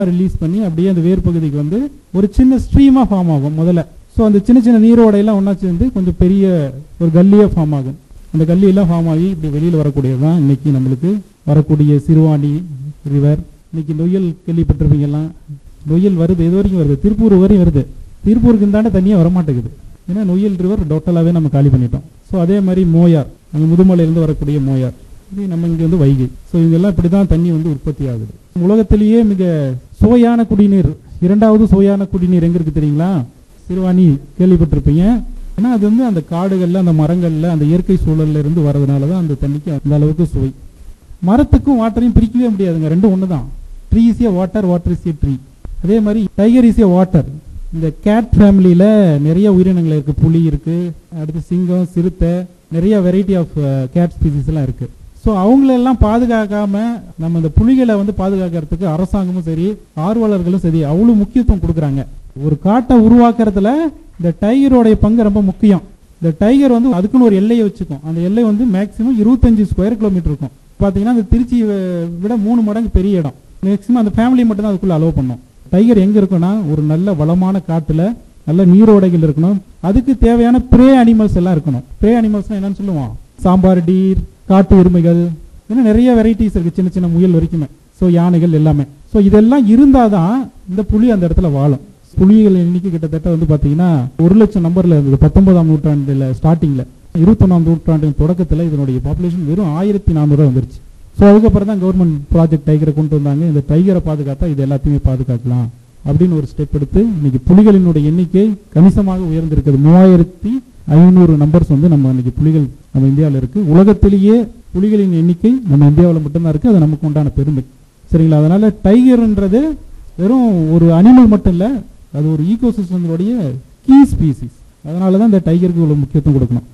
Release பண்ணி அப்படியே அந்த வேர் பகுதிக்கு வந்து ஒரு சின்ன ஸ்ட்ரீமாக ஃபார்ம் ஆகும் முதல்ல. ஸோ அந்த சின்ன சின்ன நீரோடையெல்லாம் ஒன்றா சேர்ந்து கொஞ்சம் பெரிய ஒரு கல்லியாக ஃபார்ம் ஆகும். அந்த கல்லியெல்லாம் ஃபார்ம் ஆகி இப்படி வெளியில் வரக்கூடியது தான் இன்னைக்கு நம்மளுக்கு வரக்கூடிய சிறுவாணி ரிவர். இன்னைக்கு நொய்யல் கேள்விப்பட்டிருப்பீங்கலாம். நொய்யல் வருது, எது வரைக்கும் வருது, திருப்பூர் வரையும் வருது. திருப்பூருக்கு இந்தாண்ட தண்ணியே வரமாட்டேங்குது. ஏன்னா நொய்யல் ரிவர் டோட்டலாகவே நம்ம காலி பண்ணிட்டோம். ஸோ அதே மாதிரி மோயார், அங்கே முதுமலையிலேருந்து வரக்கூடிய மோயார், இது நம்ம இங்கே வந்து வைகை. ஸோ இதெல்லாம் இப்படி தான் தண்ணி வந்து உற்பத்தி ஆகுது. உலகத்திலேயே மிக சுவையான குடிநீர், இரண்டாவது சுவையான குடிநீர் எங்கே இருக்குது தெரியுங்களா? சிறுவாணி கேள்விப்பட்டிருப்பீங்க. ஏன்னா அது வந்து அந்த காடுகளில், அந்த மரங்களில், அந்த இயற்கை சூழலில் இருந்து வரதுனால தான் அந்த தண்ணிக்கு அந்த அளவுக்கு சுவை. மரத்துக்கும் வாட்டரையும் பிரிக்கவே முடியாதுங்க, ரெண்டும் ஒன்று தான். Tree is a water, water is a tree. அதே மாதிரி டைகர் இஸ் ஏ வாட்டர். இந்த கேட் ஃபேமிலியில் நிறைய உயிரினங்கள் இருக்குது. புலி இருக்குது, அடுத்து சிங்கம், சிறுத்தை, நிறைய வெரைட்டி ஆஃப் கேட் ஸ்பீசிஸ் எல்லாம் இருக்குது. ஸோ அவங்களெல்லாம் பாதுகாக்காமல் நம்ம இந்த புலிகளை வந்து பாதுகாக்கிறதுக்கு அரசாங்கமும் சரி, ஆர்வலர்களும் சரி அவ்வளோ முக்கியத்துவம் கொடுக்குறாங்க. ஒரு காட்டை உருவாக்குறதுல இந்த டைகரோடைய பங்கு ரொம்ப முக்கியம். இந்த டைகர் வந்து அதுக்குன்னு ஒரு எல்லையை வச்சுக்கும். அந்த எல்லை வந்து மேக்ஸிமம் 25 ஸ்கொயர் கிலோமீட்டர் இருக்கும். பார்த்தீங்கன்னா அந்த திருச்சி விட 3 மடங்கு பெரிய இடம். மேக்ஸிமம் அந்த ஃபேமிலி மட்டும் தான் அதுக்குள்ளே அலோவ் பண்ணும். டைகர் எங்கே இருக்குன்னா ஒரு நல்ல வளமான காட்டில் நல்ல நீரோடைகள் இருக்கணும். அதுக்கு தேவையான ப்ரே அனிமல்ஸ் எல்லாம் இருக்கணும். ப்ரே அனிமல்ஸ்னால் என்னன்னு சொல்லுவோம்? சாம்பார் டீர், காட்டு எருமைகள், இன்னும் நிறைய வெரைட்டிஸ் இருக்குது, சின்ன சின்ன முயல் வரைக்குமே. ஸோ யானைகள் எல்லாமே. ஸோ இதெல்லாம் இருந்தால் தான் இந்த புலி அந்த இடத்துல வாழும். புலிகள் எண்ணிக்கை கிட்டத்தட்ட வந்து பார்த்தீங்கன்னா 1,00,000 நம்பரில் இருந்தது 19ஆம் நூற்றாண்டில் ஸ்டார்டிங்கில். 21ஆம் நூற்றாண்டின் தொடக்கத்தில் இதனுடைய பாப்புலேஷன் வெறும் 1400 வந்துருச்சு. ஸோ அதுக்கப்புறம் தான் கவர்மெண்ட் ப்ராஜெக்ட் டைகரை கொண்டு வந்தாங்க. இந்த டைகரை பாதுகாத்தா இது எல்லாத்தையுமே பாதுகாக்கலாம் அப்படின்னு ஒரு ஸ்டெப் எடுத்து இன்னைக்கு புலிகளினுடைய எண்ணிக்கை கணிசமாக உயர்ந்திருக்குது. 3500 நம்பர்ஸ் வந்து நம்ம இன்னைக்கு புலிகள் நம்ம இந்தியாவில் இருக்குது. உலகத்திலேயே புலிகளின் எண்ணிக்கை நம்ம இந்தியாவில் மட்டும்தான் இருக்குது. அது நமக்கு உண்டான பெருமை. சரிங்களா? அதனால டைகர்ன்றது வெறும் ஒரு அனிமல் மட்டும் இல்லை, அது ஒரு ஈகோசிஸ்டங்களுடைய கீ ஸ்பீசிஸ். அதனால தான் இந்த டைகருக்கு இவ்வளோ முக்கியத்துவம் கொடுக்கணும்.